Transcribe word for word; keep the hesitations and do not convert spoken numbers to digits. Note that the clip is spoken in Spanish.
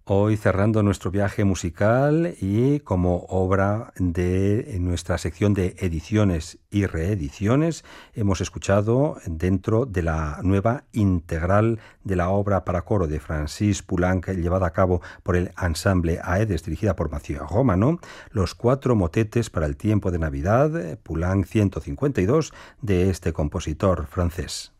Hoy cerrando nuestro viaje musical y como obra de nuestra sección de ediciones y reediciones, hemos escuchado dentro de la nueva integral de la obra para coro de Francis Poulenc, llevada a cabo por el Ensemble Aedes, dirigida por Mathieu Romano, los cuatro motetes para el tiempo de Navidad, Poulenc ciento cincuenta y dos, de este compositor francés.